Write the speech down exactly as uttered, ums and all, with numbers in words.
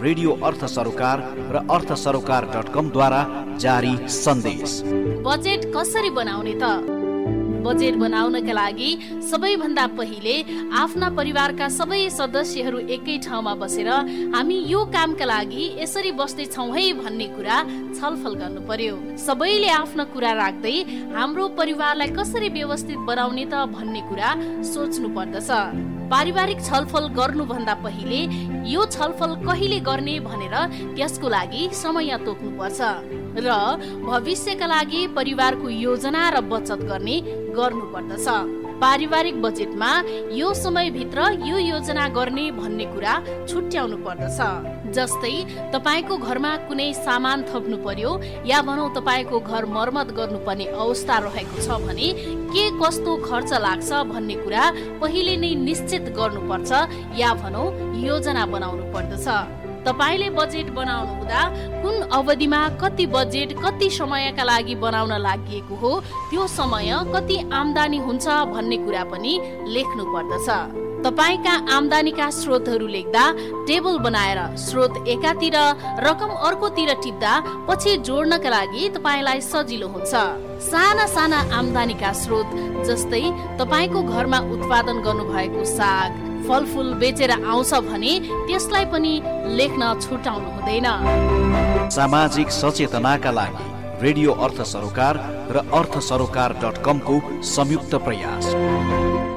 Radio अर्थ सरोकार र अर्थ सरोकार डट कम द्वारा जारी सन्देश। बजेट कसरी बनाउने त? बजेट बनाउनका लागि सबैभन्दा पहिले आफ्ना परिवारका सबै सदस्यहरू एकै ठाउँमा बसेर हामी यो कामका लागि यसरी बस्दैछौँ है भन्ने कुरा छलफल गर्नु पर्यो। सबैले आफ्ना कुरा राख्दै हाम्रो परिवारलाई कसरी व्यवस्थित बनाउने त भन्ने कुरा सोच्नु पर्दछ। पारिवारिक छलफल गर्नुभन्दा पहिले यो छलफल कहिले गर्ने भनेर त्यसको लागि समय तोक्नुपर्छ र भविष्यका लागि परिवारको योजना र बचत गर्ने गर्नुपर्दछ। पारिवारिक बजेटमा यो समयभित्र यो योजना गर्ने भन्ने कुरा छुट्याउनु पर्दछ। जस्तै तपाईँको घरमा कुनै सामान थप्नु पर्यो या भनौँ तपाईँको घर मर्मत गर्नुपर्ने अवस्था रहेको छ भने के कस्तो खर्च लाग्छ भन्ने कुरा पहिले नै निश्चित गर्नुपर्छ या भनौँ योजना बनाउनु पर्दछ। तपाईले बजेट बनाउनु हुँदा कुन अवधिमा कति बजेट कति समयका लागि बनाउन लागि हो, त्यो समय कति आम्दानी हुन्छ भन्ने कुरा पनि लेख्नु पर्दछ। तपाईका आम्दानीका स्रोतहरू लेख्दा टेबल बनाएर स्रोत एकातिर रकम अर्कोतिर टिप्दा पछि जोड्नका लागि तपाईलाई सजिलो हुन्छ। साना साना आम्दानीका स्रोत जस्तै तपाईको घरमा उत्पादन गर्नुभएको साग फलफुल बेचेर आउँछ भने त्यसलाई पनि लेख्न छुटाउनु हुँदैन। सामाजिक सचेतनाका लागि रेडियो अर्थ सरोकार र अर्थ सरोकार डट कम को संयुक्त प्रयास।